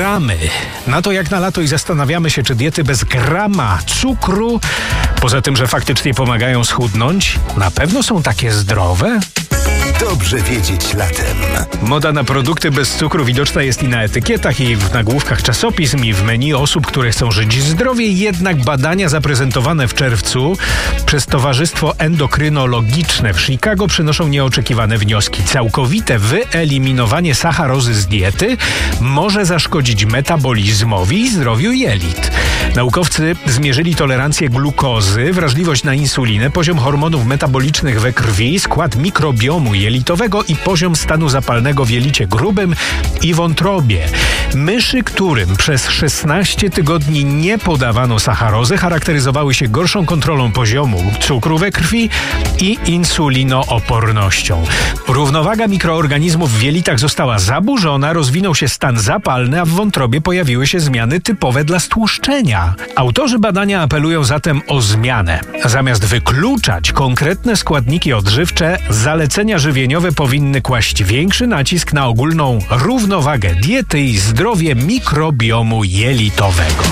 Czekamy na to jak na lato i zastanawiamy się, czy diety bez grama cukru, poza tym, że faktycznie pomagają schudnąć, na pewno są takie zdrowe? Dobrze wiedzieć latem. Moda na produkty bez cukru widoczna jest i na etykietach, i w nagłówkach czasopism, i w menu osób, które chcą żyć zdrowiej. Jednak badania zaprezentowane w czerwcu przez Towarzystwo Endokrynologiczne w Chicago przynoszą nieoczekiwane wnioski. Całkowite wyeliminowanie sacharozy z diety może zaszkodzić metabolizmowi i zdrowiu jelit. Naukowcy zmierzyli tolerancję glukozy, wrażliwość na insulinę, poziom hormonów metabolicznych we krwi, skład mikrobiomu jelitowego i poziom stanu zapalnego w jelicie grubym i wątrobie. Myszy, którym przez 16 tygodni nie podawano sacharozy, charakteryzowały się gorszą kontrolą poziomu cukru we krwi i insulinoopornością. Równowaga mikroorganizmów w jelitach została zaburzona, rozwinął się stan zapalny, a w wątrobie pojawiły się zmiany typowe dla stłuszczenia. Autorzy badania apelują zatem o zmianę. Zamiast wykluczać konkretne składniki odżywcze, zalecenia żywieniowe powinny kłaść większy nacisk na ogólną równowagę diety i zdrowie mikrobiomu jelitowego.